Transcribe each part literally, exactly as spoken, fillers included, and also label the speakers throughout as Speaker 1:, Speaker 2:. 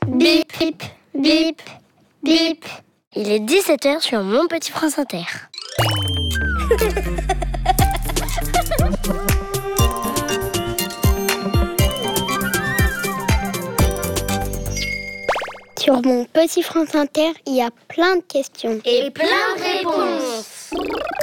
Speaker 1: Bip, bip, bip, bip. Il est dix-sept heures sur Mon Petit France Inter. Sur Mon Petit France Inter, il y a plein de questions.
Speaker 2: Et plein de réponses.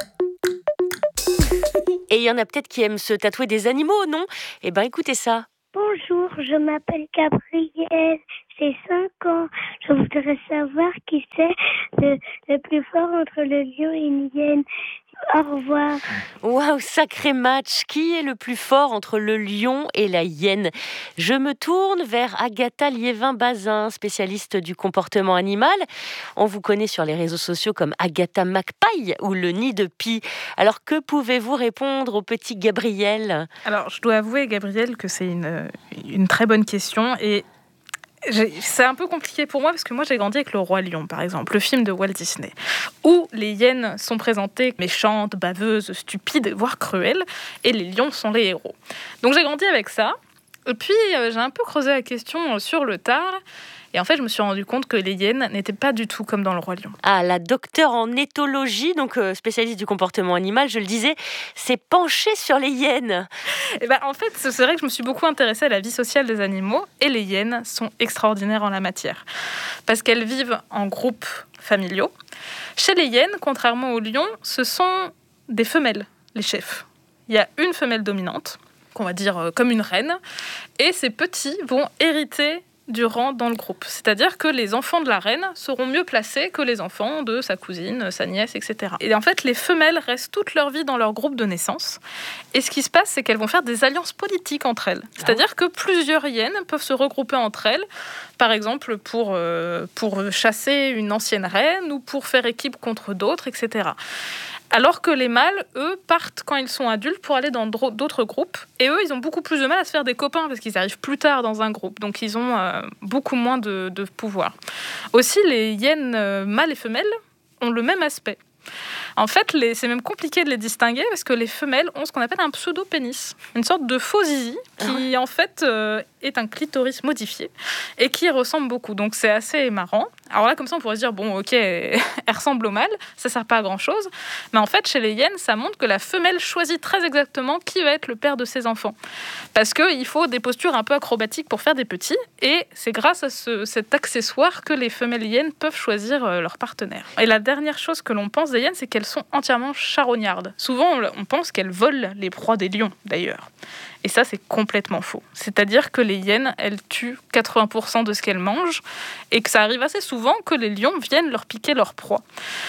Speaker 3: Et il y en a peut-être qui aiment se tatouer des animaux, non ? Eh ben, écoutez ça.
Speaker 4: Bonjour, je m'appelle Gabrielle, j'ai cinq ans. Je voudrais savoir qui c'est le, le plus fort entre le lion et une hyène. Au revoir.
Speaker 3: Waouh, sacré match. Qui est le plus fort entre le lion et la hyène ? Je me tourne vers Agatha Liévin-Bazin, spécialiste du comportement animal. On vous connaît sur les réseaux sociaux comme Agatha Magpie ou le nid de pie. Alors, que pouvez-vous répondre au petit Gabriel ?
Speaker 5: Alors, je dois avouer, Gabriel, que c'est une, une très bonne question et J'ai, c'est un peu compliqué pour moi parce que moi j'ai grandi avec Le Roi Lion, par exemple, le film de Walt Disney, où les hyènes sont présentées méchantes, baveuses, stupides, voire cruelles, et les lions sont les héros. Donc j'ai grandi avec ça, et puis euh, j'ai un peu creusé la question sur le tard, et en fait je me suis rendu compte que les hyènes n'étaient pas du tout comme dans Le Roi Lion.
Speaker 3: Ah, la docteure en éthologie, donc euh, spécialiste du comportement animal, je le disais, s'est penchée sur les hyènes.
Speaker 5: Et ben, en fait, c'est vrai que je me suis beaucoup intéressée à la vie sociale des animaux, et les hyènes sont extraordinaires en la matière, parce qu'elles vivent en groupes familiaux. Chez les hyènes, contrairement aux lions, ce sont des femelles, les chefs. Il y a une femelle dominante, qu'on va dire euh, comme une reine, et ces petits vont hériter du rang dans le groupe. C'est-à-dire que les enfants de la reine seront mieux placés que les enfants de sa cousine, sa nièce, et cetera. Et en fait, les femelles restent toute leur vie dans leur groupe de naissance. Et ce qui se passe, c'est qu'elles vont faire des alliances politiques entre elles. C'est-à-dire que plusieurs hyènes peuvent se regrouper entre elles, par exemple pour, euh, pour chasser une ancienne reine ou pour faire équipe contre d'autres, et cetera. Alors que les mâles, eux, partent quand ils sont adultes pour aller dans d'autres groupes. Et eux, ils ont beaucoup plus de mal à se faire des copains parce qu'ils arrivent plus tard dans un groupe. Donc, ils ont euh, beaucoup moins de, de pouvoir. Aussi, les hyènes euh, mâles et femelles ont le même aspect. En fait, les, c'est même compliqué de les distinguer parce que les femelles ont ce qu'on appelle un pseudo-pénis, une sorte de faux zizi qui, ah. en fait, euh, est un clitoris modifié et qui ressemble beaucoup. Donc, c'est assez marrant. Alors là, comme ça, on pourrait se dire, bon, ok, elle ressemble au mâle, ça sert pas à grand-chose. Mais en fait, chez les hyènes, ça montre que la femelle choisit très exactement qui va être le père de ses enfants. Parce qu'il faut des postures un peu acrobatiques pour faire des petits. Et c'est grâce à ce, cet accessoire que les femelles hyènes peuvent choisir leur partenaire. Et la dernière chose que l'on pense des hyènes, c'est qu'elles sont entièrement charognardes. Souvent, on pense qu'elles volent les proies des lions, d'ailleurs. Et ça, c'est complètement faux. C'est-à-dire que les hyènes, elles tuent quatre-vingts pour cent de ce qu'elles mangent et que ça arrive assez souvent que les lions viennent leur piquer leur proie.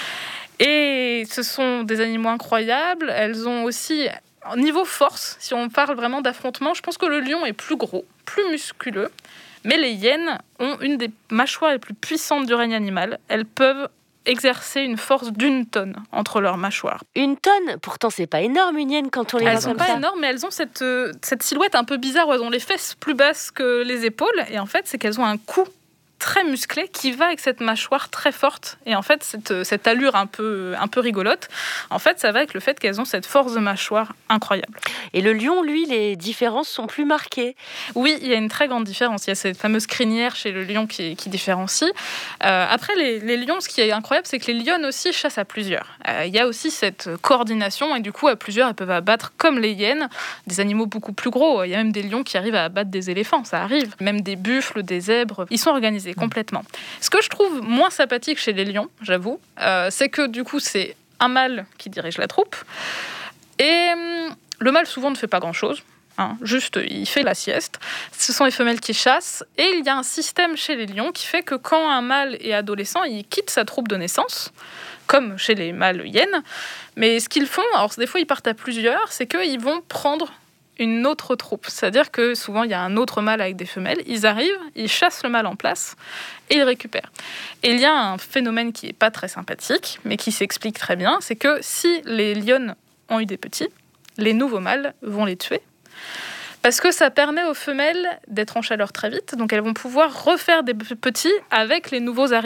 Speaker 5: Et ce sont des animaux incroyables. Elles ont aussi, niveau force, si on parle vraiment d'affrontement, je pense que le lion est plus gros, plus musculeux. Mais les hyènes ont une des mâchoires les plus puissantes du règne animal. Elles peuvent exercer une force d'une tonne entre leurs mâchoires.
Speaker 3: Une tonne ? Pourtant, c'est pas énorme, une hyène, quand on les voit comme ça.
Speaker 5: Elles sont pas énormes, mais elles ont cette, euh, cette silhouette un peu bizarre où elles ont les fesses plus basses que les épaules. Et en fait, c'est qu'elles ont un cou très musclé qui va avec cette mâchoire très forte. Et en fait, cette, cette allure un peu, un peu rigolote, en fait, ça va avec le fait qu'elles ont cette force de mâchoire incroyable.
Speaker 3: Et le lion, lui, les différences sont plus marquées.
Speaker 5: Oui, il y a une très grande différence. Il y a cette fameuse crinière chez le lion qui, qui différencie. Euh, après, les, les lions, ce qui est incroyable, c'est que les lionnes aussi chassent à plusieurs. Euh, il y a aussi cette coordination, et du coup, à plusieurs, elles peuvent abattre, comme les hyènes, des animaux beaucoup plus gros. Il y a même des lions qui arrivent à abattre des éléphants, ça arrive. Même des buffles, des zèbres. Ils sont organisés complètement. Ce que je trouve moins sympathique chez les lions, j'avoue, euh, c'est que du coup, c'est un mâle qui dirige la troupe. Et hum, le mâle, souvent, ne fait pas grand-chose. Hein, juste, il fait la sieste. Ce sont les femelles qui chassent. Et il y a un système chez les lions qui fait que quand un mâle est adolescent, il quitte sa troupe de naissance, comme chez les mâles hyènes. Mais ce qu'ils font, alors des fois, ils partent à plusieurs, c'est qu'ils vont prendre une autre troupe. C'est-à-dire que souvent, il y a un autre mâle avec des femelles. Ils arrivent, ils chassent le mâle en place et ils récupèrent. Et il y a un phénomène qui n'est pas très sympathique, mais qui s'explique très bien, c'est que si les lionnes ont eu des petits, les nouveaux mâles vont les tuer. Parce que ça permet aux femelles d'être en chaleur très vite, donc elles vont pouvoir refaire des petits avec les nouveaux arrivants.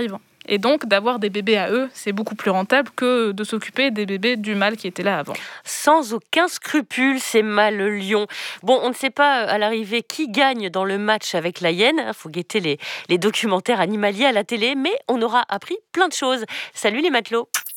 Speaker 5: Et donc, d'avoir des bébés à eux, c'est beaucoup plus rentable que de s'occuper des bébés du mâle qui étaient là avant.
Speaker 3: Sans aucun scrupule, ces mâles lions. Bon, on ne sait pas à l'arrivée qui gagne dans le match avec la hyène. Il faut guetter les, les documentaires animaliers à la télé, mais on aura appris plein de choses. Salut les matelots!